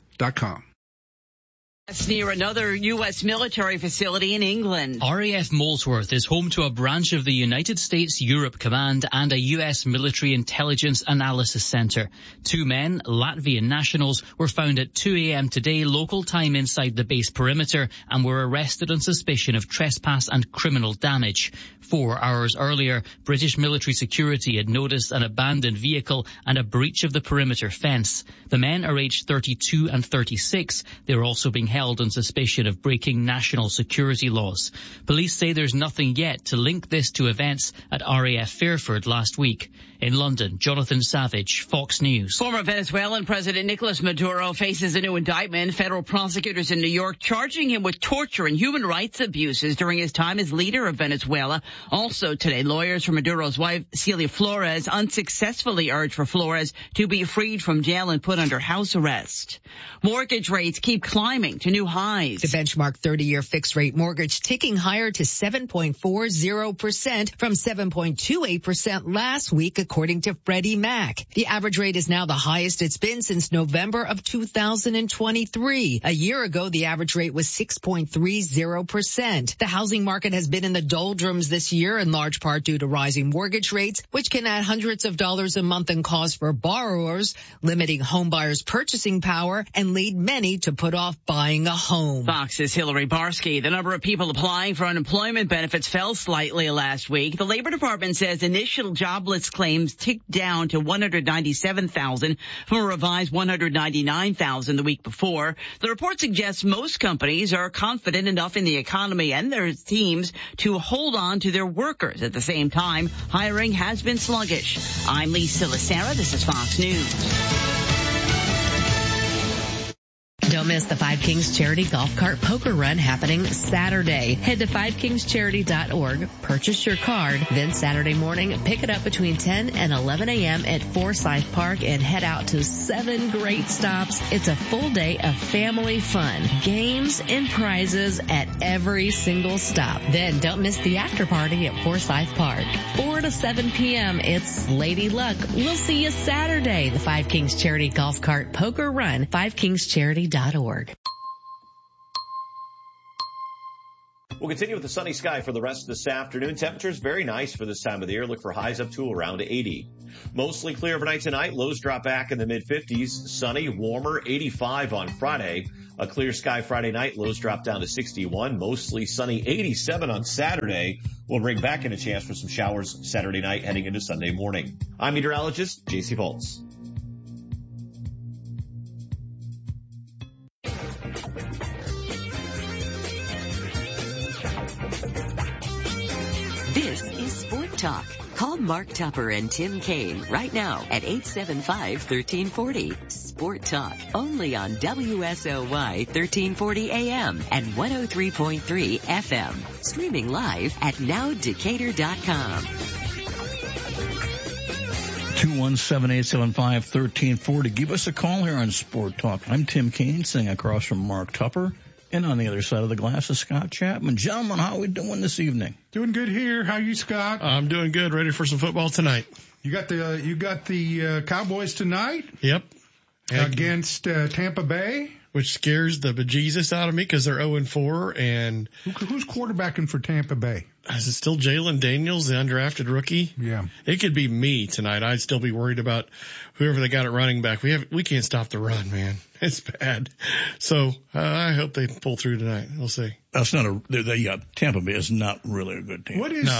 That's near another U.S. military facility in England. RAF Molesworth is home to a branch of the United States Europe Command and a U.S. military intelligence analysis center. Two men, Latvian nationals, were found at 2 a.m. today local time inside the base perimeter and were arrested on suspicion of trespass and criminal damage. 4 hours earlier, British military security had noticed an abandoned vehicle and a breach of the perimeter fence. The men are aged 32 and 36. They are also being held on suspicion of breaking national security laws. Police say there's nothing yet to link this to events at RAF Fairford last week. In London, Jonathan Savage, Fox News. Former Venezuelan President Nicolas Maduro faces a new indictment. Federal prosecutors in New York charging him with torture and human rights abuses during his time as leader of Venezuela. Also today, lawyers for Maduro's wife, Celia Flores, unsuccessfully urged for Flores to be freed from jail and put under house arrest. Mortgage rates keep climbing to new highs. The benchmark 30-year fixed rate mortgage ticking higher to 7.40% from 7.28% last week, according to Freddie Mac. The average rate is now the highest it's been since November of 2023. A year ago, the average rate was 6.30%. The housing market has been in the doldrums this year, in large part due to rising mortgage rates, which can add hundreds of dollars a month in cost for borrowers, limiting home buyers' purchasing power and lead many to put off buying a home. Fox's Hillary Barsky. The number of people applying for unemployment benefits fell slightly last week. The Labor Department says initial jobless claims ticked down to 197,000 from a revised 199,000 the week before. The report suggests most companies are confident enough in the economy and their teams to hold on to their workers. At the same time, hiring has been sluggish. I'm Lisa Lacera. This is Fox News. Don't miss the Five Kings Charity Golf Cart Poker Run happening Saturday. Head to fivekingscharity.org, purchase your card, then Saturday morning, pick it up between 10 and 11 a.m. at Forsyth Park and head out to 7 great stops. It's a full day of family fun, games and prizes at every single stop. Then don't miss the after party at Forsyth Park. 4 to 7 p.m. It's Lady Luck. We'll see you Saturday. The Five Kings Charity Golf Cart Poker Run, fiveKingsCharity.org. We'll continue with the sunny sky for the rest of this afternoon. Temperatures very nice for this time of the year. Look for highs up to around 80. Mostly clear overnight tonight. Lows drop back in the mid-50s. Sunny, warmer, 85 on Friday. A clear sky Friday night. Lows drop down to 61. Mostly sunny, 87 on Saturday. We'll bring back in a chance for some showers Saturday night heading into Sunday morning. I'm meteorologist J.C. Volz. This is Sport Talk. Call Mark Tupper and Tim Kaine right now at 875-1340. Sport Talk, only on WSOY 1340 AM and 103.3 FM. Streaming live at nowdecatur.com. 217-875-1340. Give us a call here on Sport Talk. I'm Tim Kaine, sitting across from Mark Tupper. And on the other side of the glass is Scott Chapman. Gentlemen, how are we doing this evening? Doing good here. How are you, Scott? I'm doing good. Ready for some football tonight. You got the Cowboys tonight? Yep. Against Tampa Bay? Which scares the bejesus out of me because they're 0-4. And who's quarterbacking for Tampa Bay? Is it still Jalen Daniels, the undrafted rookie? Yeah. It could be me tonight. I'd still be worried about whoever they got at running back. We can't stop the run, man. It's bad. So I hope they pull through tonight. We'll see. That's not Tampa Bay is not really a good team. What is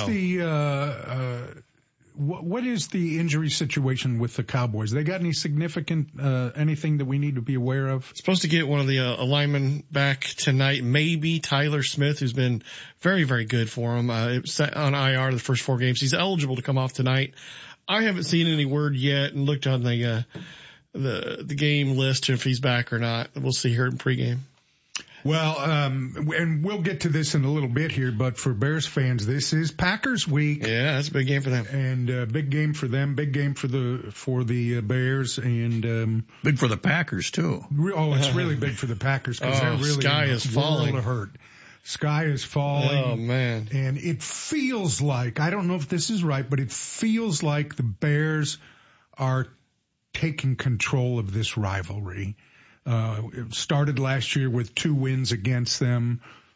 what is the injury situation with the Cowboys? They got any significant, anything that we need to be aware of? Supposed to get one of the linemen back tonight, maybe Tyler Smith, who's been very, very good for him. It was on IR the first 4 games. He's eligible to come off tonight. I haven't seen any word yet and looked on the game list if he's back or not. We'll see here in pregame. Well, and we'll get to this in a little bit here, but for Bears fans, this is Packers week. Yeah, that's a big game for them. And big game for them, big game for the Bears, and big for the Packers too. Oh, it's really big for the Packers because they're really sky is falling. World of hurt. Sky is falling. Oh man! And it feels like, I don't know if this is right, but it feels like the Bears are taking control of this rivalry. It started last year with 2 wins against them,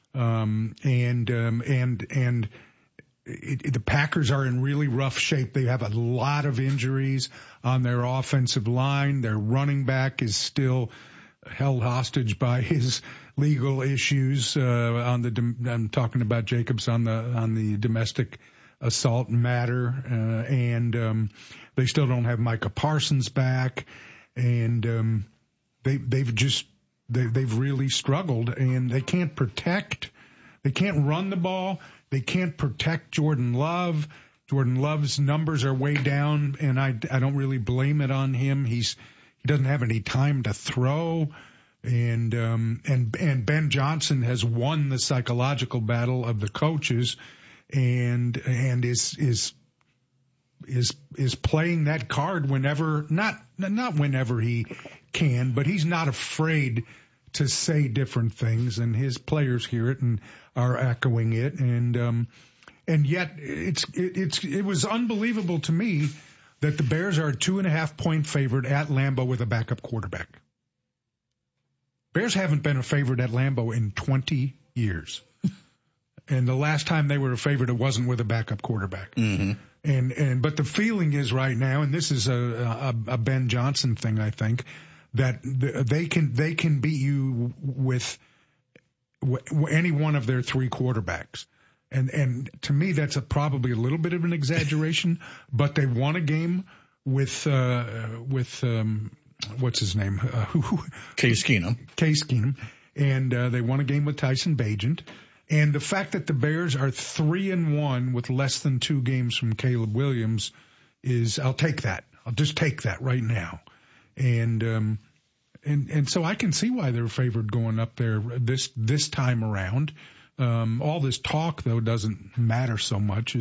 the Packers are in really rough shape. They have a lot of injuries on their offensive line. Their running back is still held hostage by his legal issues. I'm talking about Jacobs on the domestic assault matter, and they still don't have Micah Parsons back, and They've really struggled, and they can't run the ball. They can't protect Jordan Love. Jordan Love's numbers are way down, and I don't really blame it on him. He doesn't have any time to throw, and Ben Johnson has won the psychological battle of the coaches, and is playing that card whenever, not whenever he can, but he's not afraid to say different things, and his players hear it and are echoing it, and yet it was unbelievable to me that the Bears are a 2.5 point favorite at Lambeau with a backup quarterback. Bears haven't been a favorite at Lambeau in 20 years. And the last time they were a favorite, it wasn't with a backup quarterback. Mm-hmm. But the feeling is right now, and this is a Ben Johnson thing, I think, that they can beat you with any one of their 3 quarterbacks. And to me, that's probably a little bit of an exaggeration, but they won a game with what's his name? Case Keenum. And they won a game with Tyson Bagent. And the fact that the Bears are 3-1 with less than 2 games from Caleb Williams I'll take that. I'll just take that right now. And And so I can see why they're favored going up there this time around. All this talk though doesn't matter so much.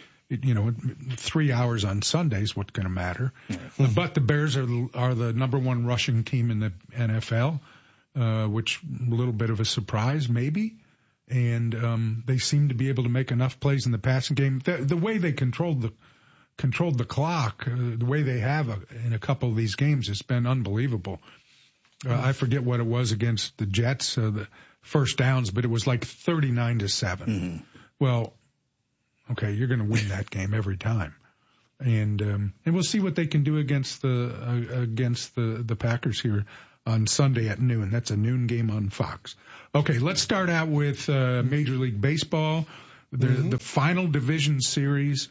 3 hours on Sunday is what's going to matter. But the Bears are the number one rushing team in the NFL, which a little bit of a surprise maybe. And they seem to be able to make enough plays in the passing game. The way they controlled the clock, the way they have in a couple of these games, has been unbelievable. I forget what it was against the Jets, the first downs, but it was like 39-7. Mm-hmm. Well, okay, you're going to win that game every time, and we'll see what they can do against the Packers here on Sunday at noon. That's a noon game on Fox. Okay, let's start out with Major League Baseball. The final division series,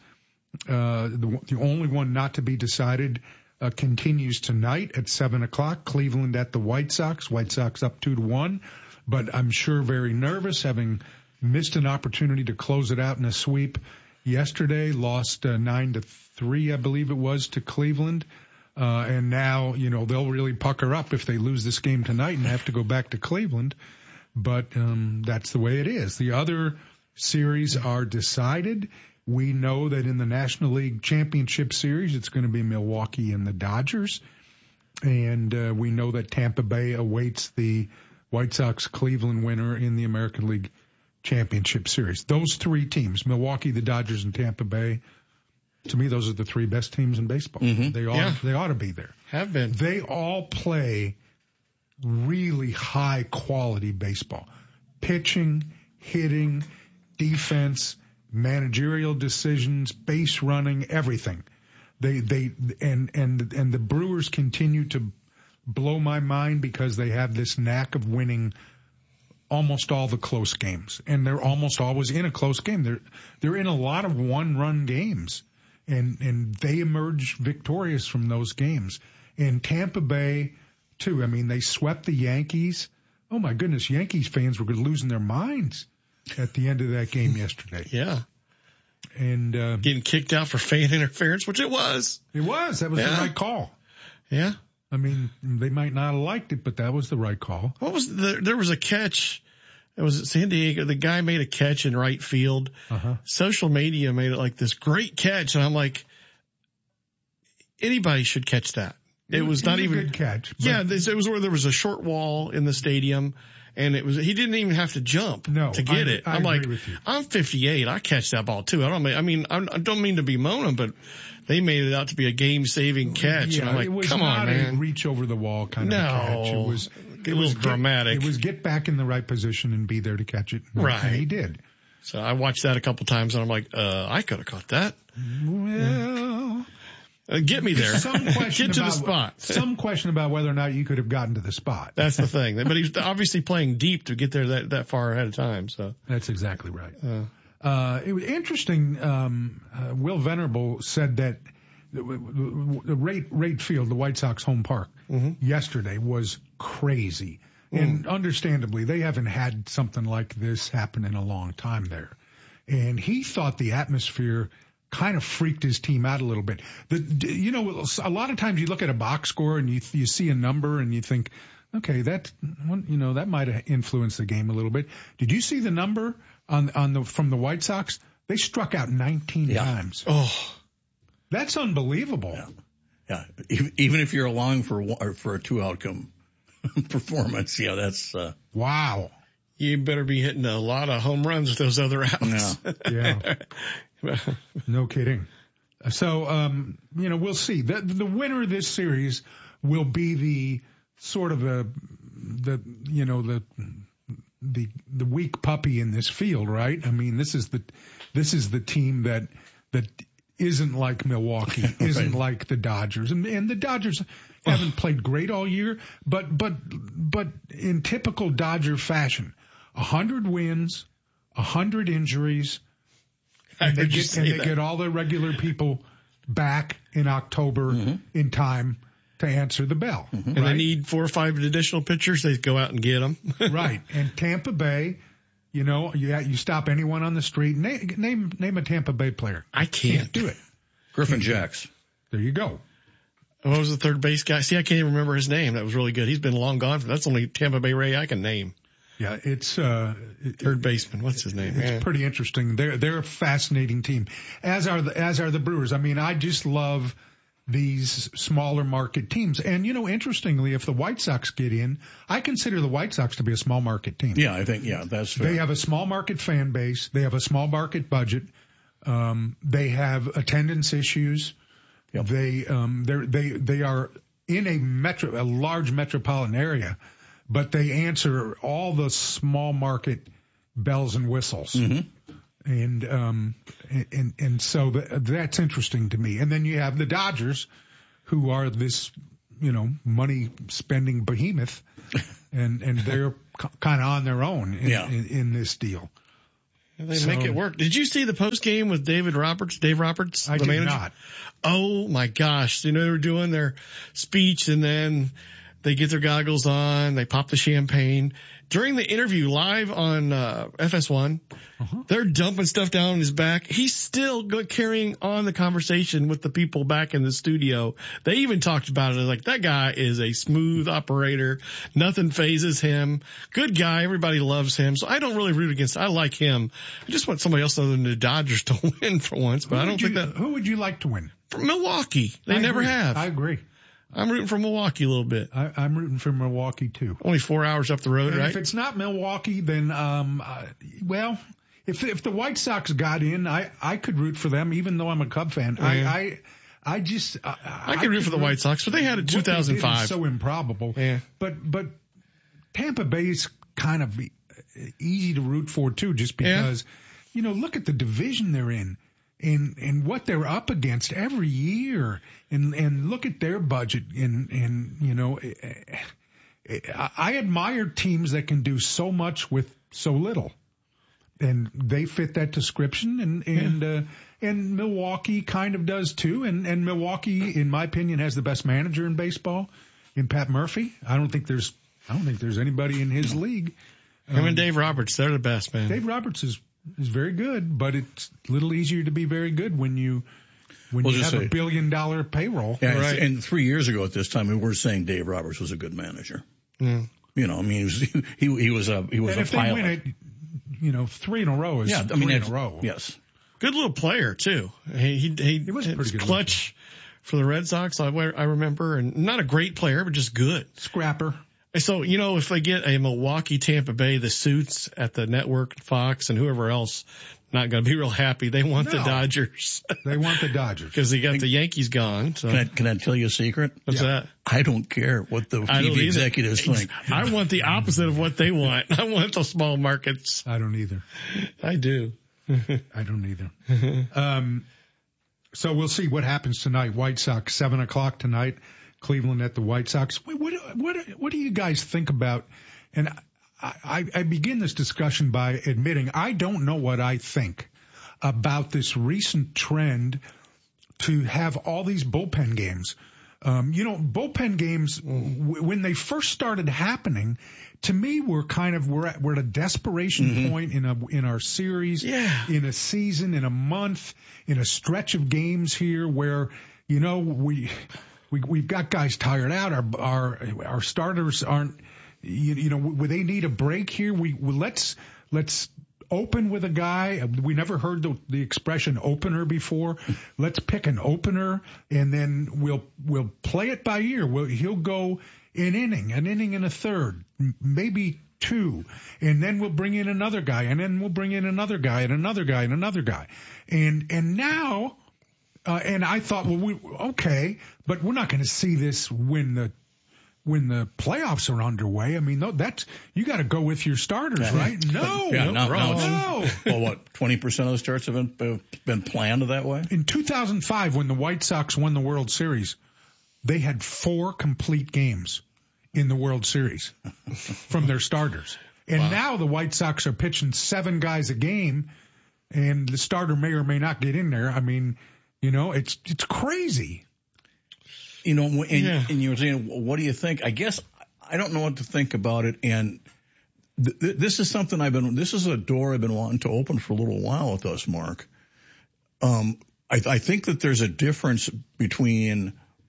the only one not to be decided, continues tonight at 7:00. Cleveland at the White Sox. White Sox up 2-1, but I'm sure very nervous, having missed an opportunity to close it out in a sweep yesterday. Lost 9-3, I believe it was, to Cleveland. And now, they'll really pucker up if they lose this game tonight and have to go back to Cleveland. But that's the way it is. The other series are decided. We know that in the National League Championship Series, it's going to be Milwaukee and the Dodgers. And we know that Tampa Bay awaits the White Sox-Cleveland winner in the American League Championship Series. Those three teams, Milwaukee, the Dodgers, and Tampa Bay, to me, those are the three best teams in baseball. Mm-hmm. They ought to be there. Have been. They all play really high-quality baseball. Pitching, hitting, defense, managerial decisions, base running, everything. And the Brewers continue to blow my mind because they have this knack of winning almost all the close games, and they're almost always in a close game. They're in a lot of one-run games, and they emerge victorious from those games. And Tampa Bay too. I mean, they swept the Yankees. Oh my goodness, Yankees fans were losing their minds at the end of that game yesterday. Yeah. And getting kicked out for fan interference, which it was. It was. That was the right call. Yeah. I mean, they might not have liked it, but that was the right call. What was there was a catch. It was at San Diego. The guy made a catch in right field. Uh-huh. Social media made it like this great catch, and I'm like, anybody should catch that. It was not even a good catch. Yeah, it was where there was a short wall in the stadium, and he didn't even have to jump to get it. I'm like, I'm 58. I catch that ball too. I don't mean to bemoan them, but they made it out to be a game-saving catch. Yeah, and I'm like, come on, man. It was not a reach over the wall kind of catch. It was dramatic. It was get back in the right position and be there to catch it. Right. And he did. So I watched that a couple times, and I'm like, I could have caught that. Well... Get me there. Get to the spot. Some question about whether or not you could have gotten to the spot. That's the thing. But he's obviously playing deep to get there that far ahead of time. So that's exactly right. It was interesting. Will Venable said that the Rate Field, the White Sox home park, yesterday was crazy. And understandably, they haven't had something like this happen in a long time there. And he thought the atmosphere kind of freaked his team out a little bit. A lot of times you look at a box score and you see a number and you think, okay, that might have influenced the game a little bit. Did you see the number from the White Sox? They struck out 19 times. Oh, that's unbelievable. Yeah. Even if you're allowing for a 2-outcome performance, that's wow. You better be hitting a lot of home runs with those other outs. Yeah. No kidding. So, we'll see. The winner of this series will be the sort of the weak puppy in this field, right? I mean, this is the team that isn't like Milwaukee, isn't like the Dodgers, and the Dodgers haven't played great all year, but in typical Dodger fashion, 100 wins, 100 injuries. And they get all their regular people back in October in time to answer the bell. And they need 4 or 5 additional pitchers. They go out and get them. Right. And Tampa Bay, you stop anyone on the street. Name a Tampa Bay player. I can't do it. Griffin Jacks. There you go. What was the third base guy? See, I can't even remember his name. That was really good. He's been long gone. That's the only Tampa Bay Ray I can name. Yeah, it's third baseman. What's his name? It's pretty interesting. They're a fascinating team, as are the Brewers. I mean, I just love these smaller market teams. And interestingly, if the White Sox get in, I consider the White Sox to be a small market team. Yeah, I think that's fair. They have a small market fan base. They have a small market budget. They have attendance issues. Yep. They are in a large metropolitan area, but they answer all the small market bells and whistles. Mm-hmm. And so that's interesting to me. And then you have the Dodgers, who are this, money spending behemoth, and they're kind of on their own in this deal. They make it work. Did you see the post game with Dave Roberts, I the did manager? Not. Oh my gosh. They were doing their speech and then they get their goggles on, they pop the champagne. During the interview live on FS1, they're dumping stuff down his back. He's still carrying on the conversation with the people back in the studio. They even talked about it like that guy is a smooth operator. Nothing phases him. Good guy. Everybody loves him. So I don't really root against. I like him. I just want somebody else other than the Dodgers to win for once. But I don't think that. Who would you like to win? From Milwaukee. They never have. I agree. I'm rooting for Milwaukee a little bit. I'm rooting for Milwaukee too. Only 4 hours up the road, and right? If it's not Milwaukee, then if the White Sox got in, I could root for them, even though I'm a Cub fan. Yeah. I could root for the White Sox, but they had it 2005. So improbable. Yeah. But Tampa Bay's kind of easy to root for too, just because look at the division they're in. And what they're up against every year, and look at their budget, I admire teams that can do so much with so little, and they fit that description, and Milwaukee kind of does too, and Milwaukee, in my opinion, has the best manager in baseball, in Pat Murphy. I don't think there's anybody in his league. Him and Dave Roberts, they're the best, man. Dave Roberts is very good, but it's a little easier to be very good when you have $1 billion payroll. Yeah, right. And 3 years ago at this time, we were saying Dave Roberts was a good manager. Mm. He was a and if pilot. They win it, 3 in a row is 3 in a row. Yes. Good little player too. He was a pretty good clutch for the Red Sox. I remember, and not a great player, but just good. Scrapper. So, if they get a Milwaukee, Tampa Bay, the suits at the network, Fox, and whoever else, not going to be real happy. They want the Dodgers. They want the Dodgers. Because they got the Yankees gone. So. Can I tell you a secret? What's that? I don't care what the TV executives think. I want the opposite of what they want. I want the small markets. I don't either. I do. I don't either. So we'll see what happens tonight. White Sox, 7:00 tonight. Cleveland at the White Sox. What do you guys think about? And I begin this discussion by admitting I don't know what I think about this recent trend to have all these bullpen games. Bullpen games when they first started happening, to me, we're at a desperation point in our series, in a season, in a month, in a stretch of games here where we've got guys tired out. Our starters aren't, they need a break here. Let's open with a guy. We never heard the expression opener before. Let's pick an opener and then we'll play it by ear. He'll go an inning and a third, maybe 2. And then we'll bring in another guy, and then we'll bring in another guy and another guy and another guy. And now, and I thought, but we're not going to see this when the playoffs are underway. I mean, you got to go with your starters, right? No. Well, 20% of the starts have been planned that way? In 2005, when the White Sox won the World Series, they had 4 complete games in the World Series from their starters. And now the White Sox are pitching 7 guys a game, and the starter may or may not get in there. I mean, it's crazy. And you were saying, what do you think? I guess I don't know what to think about it. And this is something this is a door I've been wanting to open for a little while with us, Mark. I think that there's a difference between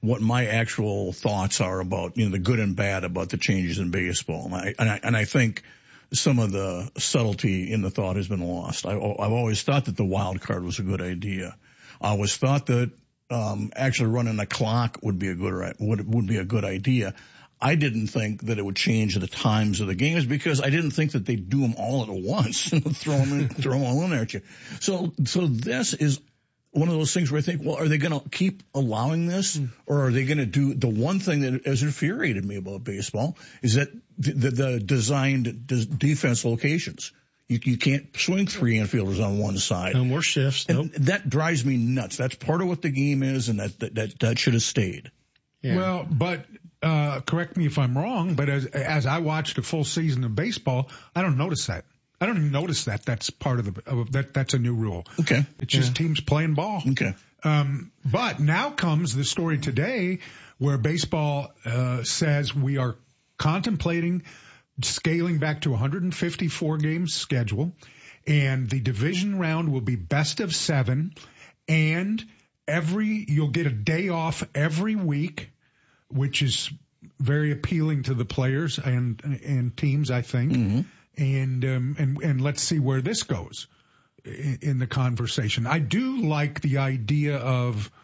what my actual thoughts are about, the good and bad about the changes in baseball. And I think some of the subtlety in the thought has been lost. I've always thought that the wild card was a good idea. I always thought that actually running a clock would be a good idea. I didn't think that it would change the times of the games because I didn't think that they'd do them all at once, throw them all in there at you. So this is one of those things where I think, well, are they going to keep allowing this, or are they going to do the one thing that has infuriated me about baseball is that the designed defense locations. You can't swing 3 infielders on one side. No more shifts. Nope. And that drives me nuts. That's part of what the game is, and that should have stayed. Yeah. Well, but correct me if I'm wrong, but as I watched a full season of baseball, I don't notice that. I don't even notice that that's part of that's a new rule. Okay. It's just teams playing ball. Okay. But now comes the story today where baseball says we are contemplating scaling back to 154 games schedule, and the division round will be best of 7, and you'll get a day off every week, which is very appealing to the players and teams, I think. Mm-hmm. And let's see where this goes in the conversation. I do like the idea of